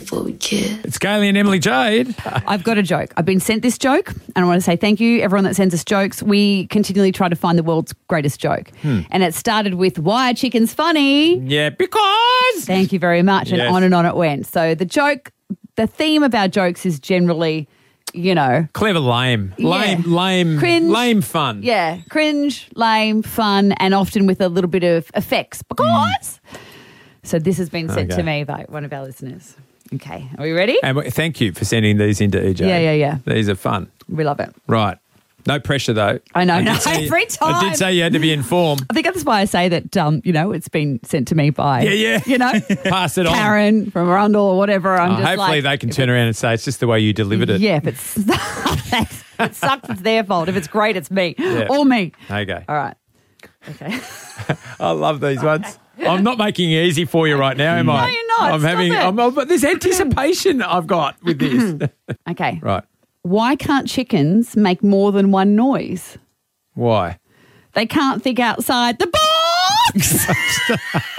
what we care. It's Kaylee and Emily Jade. I've got a joke. I've been sent this joke, and I want to say thank you, everyone that sends us jokes. We continually try to find the world's greatest joke. And it started with, why are chickens funny? Yeah, because. Thank you very much. Yes. And on it went. So the theme of our jokes is generally, Clever, lame. Yeah. Lame, Cringe. lame fun. yeah, cringe, lame, fun, and often with a little bit of effects. Because. So this has been sent to me by one of our listeners. Okay, are we ready? And thank you for sending these into EJ. Yeah. These are fun. We love it. Right. No pressure, though. I know, no, did say- every time. I did say you had to be informed. I think that's why I say that, it's been sent to me by, Pass it on. Karen from Arundel or whatever. I'm just Hopefully like, they can turn around and say it's just the way you delivered it. Yeah, if it's it sucks, it's their fault. If it's great, it's me. Yeah. Or me. Okay. All right. Okay. I love these ones. I'm not making it easy for you right now, am I? No, you're not. I'm Stop having, it. but there's anticipation I've got with this. Okay. Right. Why can't chickens make more than one noise? Why? They can't think outside the box.